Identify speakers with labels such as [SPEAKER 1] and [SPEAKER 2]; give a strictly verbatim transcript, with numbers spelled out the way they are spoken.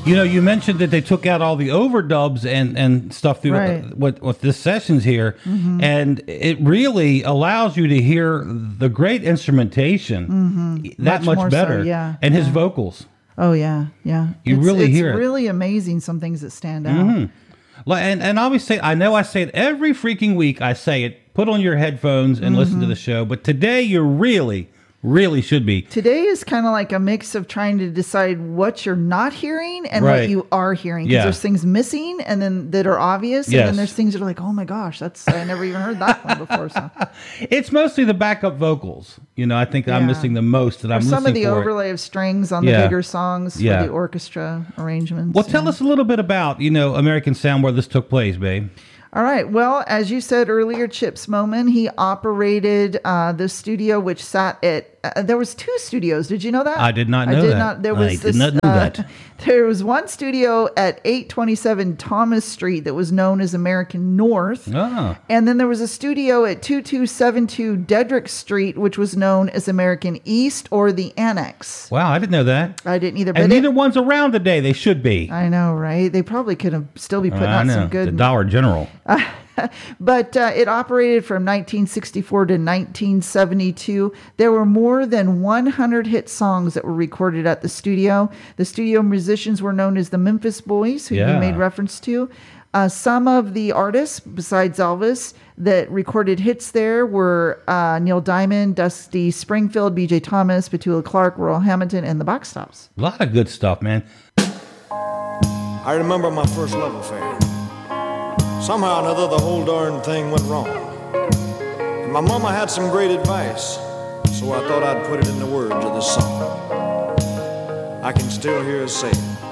[SPEAKER 1] You know, you mentioned that they took out all the overdubs and, and stuff through
[SPEAKER 2] Right.
[SPEAKER 1] with, with this sessions here,
[SPEAKER 2] Mm-hmm.
[SPEAKER 1] and it really allows you to hear the great instrumentation
[SPEAKER 2] Mm-hmm.
[SPEAKER 1] that
[SPEAKER 2] Much
[SPEAKER 1] much,
[SPEAKER 2] more so,
[SPEAKER 1] better,
[SPEAKER 2] yeah,
[SPEAKER 1] and his
[SPEAKER 2] yeah.
[SPEAKER 1] vocals.
[SPEAKER 2] Oh yeah, yeah.
[SPEAKER 1] You
[SPEAKER 2] it's,
[SPEAKER 1] really
[SPEAKER 2] it's
[SPEAKER 1] hear it.
[SPEAKER 2] really amazing. Some things that stand out.
[SPEAKER 1] Like, and and I always say, I know I say it every freaking week. I say it. Put on your headphones and listen
[SPEAKER 2] Mm-hmm.
[SPEAKER 1] to the show. But today, you really, really should be.
[SPEAKER 2] Today is kind of like a mix of trying to decide what you're not hearing and
[SPEAKER 1] Right.
[SPEAKER 2] what you are hearing. Because
[SPEAKER 1] Yeah.
[SPEAKER 2] there's things missing and then that are obvious. And
[SPEAKER 1] Yes.
[SPEAKER 2] then there's things that are like, oh my gosh, that's I never even heard that one before. So
[SPEAKER 1] It's mostly the backup vocals. You know, I think I'm
[SPEAKER 2] Yeah.
[SPEAKER 1] missing the most that
[SPEAKER 2] or
[SPEAKER 1] I'm
[SPEAKER 2] some of
[SPEAKER 1] listening
[SPEAKER 2] the
[SPEAKER 1] for.
[SPEAKER 2] overlay of strings on the
[SPEAKER 1] Yeah.
[SPEAKER 2] bigger songs
[SPEAKER 1] Yeah.
[SPEAKER 2] for the orchestra arrangements.
[SPEAKER 1] Well, tell
[SPEAKER 2] yeah.
[SPEAKER 1] us a little bit about, you know, American Sound, where this took place, babe.
[SPEAKER 2] All right. Well, as you said earlier, Chips Moman, he operated uh, the studio, which sat at. Uh, there was two studios. Did you know that?
[SPEAKER 1] I did not
[SPEAKER 2] I
[SPEAKER 1] know
[SPEAKER 2] did
[SPEAKER 1] that.
[SPEAKER 2] Not, there
[SPEAKER 1] I
[SPEAKER 2] was
[SPEAKER 1] did
[SPEAKER 2] this,
[SPEAKER 1] not know
[SPEAKER 2] uh,
[SPEAKER 1] that.
[SPEAKER 2] There was one studio at eight twenty-seven Thomas Street that was known as American North.
[SPEAKER 1] Oh.
[SPEAKER 2] And then there was a studio at twenty-two seventy-two Dedrick Street, which was known as American East or the Annex.
[SPEAKER 1] Wow, I didn't know that.
[SPEAKER 2] I didn't either. But
[SPEAKER 1] And
[SPEAKER 2] it-
[SPEAKER 1] neither one's around today. They should be.
[SPEAKER 2] I know, right? They probably could have still be putting
[SPEAKER 1] I
[SPEAKER 2] out
[SPEAKER 1] know.
[SPEAKER 2] some good
[SPEAKER 1] The Dollar General.
[SPEAKER 2] But uh, it operated from nineteen sixty-four to nineteen seventy-two. There were more than one hundred hit songs that were recorded at the studio. The studio musicians were known as the Memphis Boys, who
[SPEAKER 1] Yeah.
[SPEAKER 2] you made reference to. Uh, some of the artists, besides Elvis, that recorded hits there were uh, Neil Diamond, Dusty Springfield, B J Thomas, Petula Clark, Royal Hamilton, and the Backstops.
[SPEAKER 1] A lot of good stuff, man.
[SPEAKER 3] I remember my first love affair. Somehow or another, the whole darn thing went wrong. And my mama had some great advice, so I thought I'd put it in the words of this song. I can still hear her say,